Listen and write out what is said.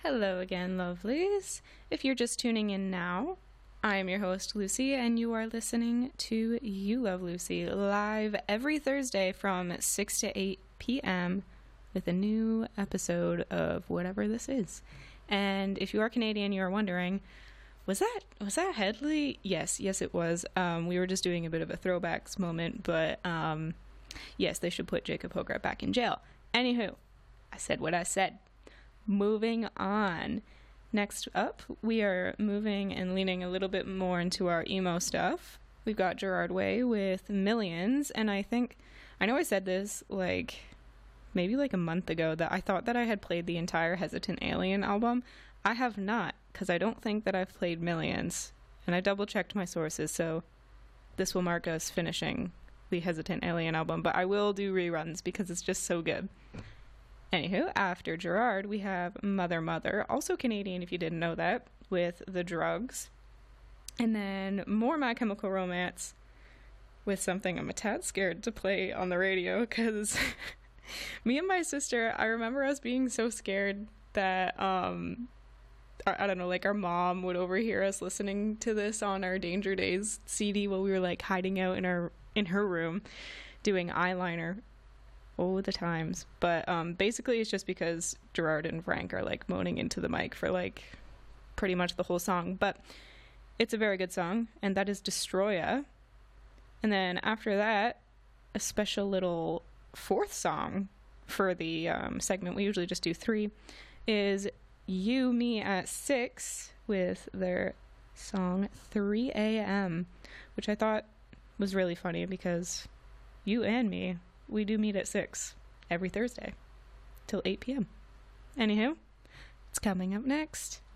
Hello again, lovelies. If you're just tuning in now, I am your host, Lucy, and you are listening to You Love Lucy, live every Thursday from 6 to 8 p.m. with a new episode of whatever this is. And if you are Canadian, you are wondering, was that Hedley? Yes, it was. We were just doing a bit of a throwbacks moment, but yes, they should put Jacob Hogart back in jail. Anywho, I said what I said. Moving on. Next up, we are moving and leaning a little bit more into our emo stuff. We've got Gerard Way with Millions, and I know I said this maybe a month ago that I thought that I had played the entire Hesitant Alien album. I have not, because I don't think that I've played Millions, and I double checked my sources, so this will mark us finishing the Hesitant Alien album, but I will do reruns because it's just so good. Anywho, after Gerard, we have Mother Mother, also Canadian if you didn't know that, with The Drugs. And then more My Chemical Romance with something I'm a tad scared to play on the radio, because me and my sister, I remember us being so scared that, I don't know, our mom would overhear us listening to this on our Danger Days CD while we were hiding out in her room doing eyeliner. Oh, the times. But basically it's just because Gerard and Frank are moaning into the mic for pretty much the whole song. But it's a very good song, and that is Destroya. And then after that, a special little fourth song for the segment, we usually just do 3, is You Me at 6 with their song 3 a.m., which I thought was really funny because you and me, we do meet at 6 every Thursday till 8 p.m. Anywho, it's coming up next.